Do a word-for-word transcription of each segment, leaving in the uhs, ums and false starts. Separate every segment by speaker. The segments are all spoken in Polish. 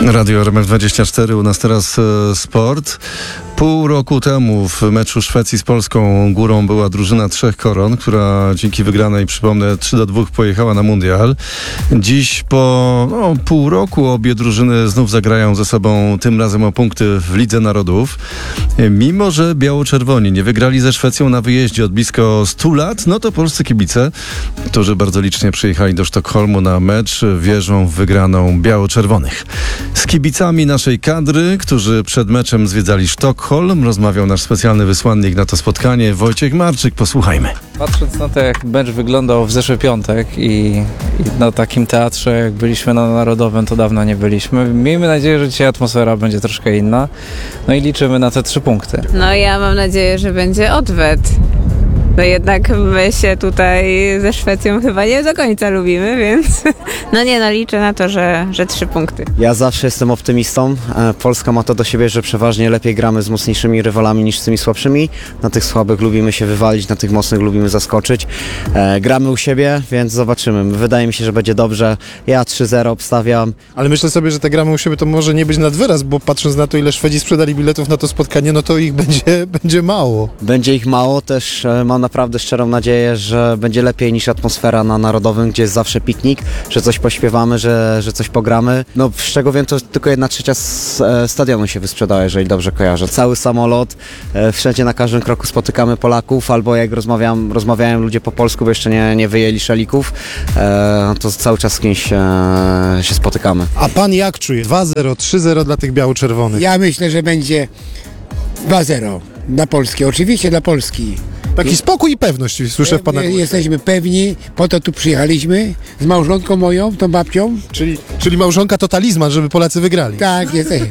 Speaker 1: Radio R M F dwadzieścia cztery, u nas teraz e, sport. Pół roku temu w meczu Szwecji z Polską górą była drużyna trzech koron, która dzięki wygranej, przypomnę, trzy do dwóch pojechała na mundial. Dziś po no, pół roku obie drużyny znów zagrają ze sobą, tym razem o punkty w Lidze Narodów. Mimo że biało-czerwoni nie wygrali ze Szwecją na wyjeździe od blisko stu lat, no to polscy kibice, którzy bardzo licznie przyjechali do Sztokholmu na mecz, wierzą w wygraną biało-czerwonych. Z kibicami naszej kadry, którzy przed meczem zwiedzali Sztokholm, rozmawiał nasz specjalny wysłannik na to spotkanie, Wojciech Marczyk. Posłuchajmy.
Speaker 2: Patrząc na to, jak mecz wyglądał w zeszły piątek i, i na takim teatrze, jak byliśmy na Narodowym, to dawno nie byliśmy. Miejmy nadzieję, że dzisiaj atmosfera będzie troszkę inna. No i liczymy na te trzy punkty.
Speaker 3: No ja mam nadzieję, że będzie odwet. No jednak my się tutaj ze Szwecją chyba nie do końca lubimy, więc no nie, no liczę na to, że, że trzy punkty.
Speaker 4: Ja zawsze jestem optymistą. Polska ma to do siebie, że przeważnie lepiej gramy z mocniejszymi rywalami niż z tymi słabszymi. Na tych słabych lubimy się wywalić, na tych mocnych lubimy zaskoczyć. E, gramy u siebie, więc zobaczymy. Wydaje mi się, że będzie dobrze. Ja trzy zero obstawiam.
Speaker 5: Ale myślę sobie, że te gramy u siebie to może nie być nad wyraz, bo patrząc na to, ile Szwedzi sprzedali biletów na to spotkanie, no to ich będzie, będzie mało.
Speaker 4: Będzie ich mało, też e, mam naprawdę szczerą nadzieję, że będzie lepiej niż atmosfera na Narodowym, gdzie jest zawsze piknik, że coś pośpiewamy, że, że coś pogramy. No z czego wiem, to tylko jedna trzecia z e, stadionu się wysprzedała, jeżeli dobrze kojarzę. Cały samolot, e, wszędzie na każdym kroku spotykamy Polaków, albo jak rozmawiam, rozmawiają ludzie po polsku, bo jeszcze nie, nie wyjęli szalików, e, to cały czas z kimś e, się spotykamy.
Speaker 5: A pan jak czuje? dwa zero, trzy zero dla tych biało-czerwonych.
Speaker 6: Ja myślę, że będzie dwa zero dla Polski, oczywiście dla Polski.
Speaker 5: Taki spokój i pewność słyszę w pana głosie.
Speaker 6: Jesteśmy pewni, po to tu przyjechaliśmy z małżonką moją, tą babcią.
Speaker 5: Czyli, czyli małżonka to talizman, żeby Polacy wygrali.
Speaker 6: Tak, jesteśmy.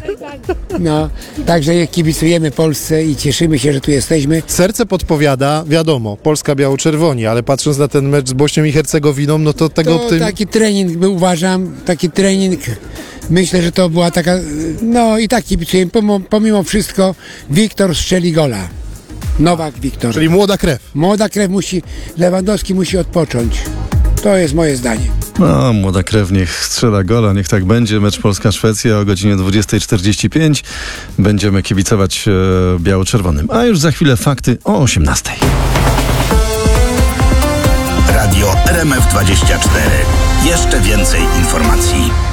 Speaker 6: No, także kibicujemy Polsce i cieszymy się, że tu jesteśmy.
Speaker 5: Serce podpowiada, wiadomo, Polska biało-czerwoni, ale patrząc na ten mecz z Bośnią i Hercegowiną, no to tego...
Speaker 6: To
Speaker 5: tym...
Speaker 6: taki trening, by uważam, taki trening, myślę, że to była taka, no i tak kibicujemy, pomimo, pomimo wszystko Wiktor strzeli gola. Nowak Wiktor.
Speaker 5: Czyli młoda krew.
Speaker 6: Młoda krew musi, Lewandowski musi odpocząć. To jest moje zdanie.
Speaker 1: No, młoda krew niech strzela gola, niech tak będzie. Mecz Polska-Szwecja o godzinie dwudziestej czterdzieści pięć. Będziemy kibicować e, biało-czerwonym. A już za chwilę fakty o osiemnastej.
Speaker 7: Radio R M F dwadzieścia cztery. Jeszcze więcej informacji.